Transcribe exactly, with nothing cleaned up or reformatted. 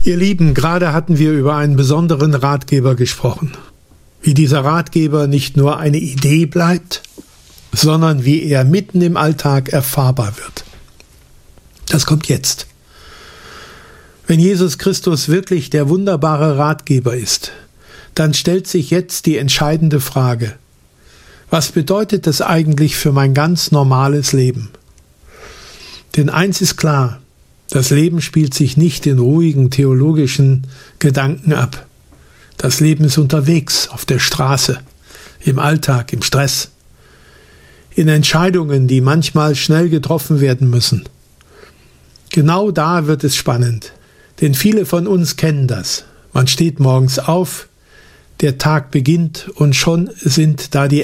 Ihr Lieben, gerade hatten wir über einen besonderen Ratgeber gesprochen. Wie dieser Ratgeber nicht nur eine Idee bleibt, sondern wie er mitten im Alltag erfahrbar wird. Das kommt jetzt. Wenn Jesus Christus wirklich der wunderbare Ratgeber ist, dann stellt sich jetzt die entscheidende Frage: Was bedeutet das eigentlich für mein ganz normales Leben? Denn eins ist klar: Das Leben spielt sich nicht in ruhigen theologischen Gedanken ab. Das Leben ist unterwegs, auf der Straße, im Alltag, im Stress, in Entscheidungen, die manchmal schnell getroffen werden müssen. Genau da wird es spannend, denn viele von uns kennen das. Man steht morgens auf, der Tag beginnt und schon sind da die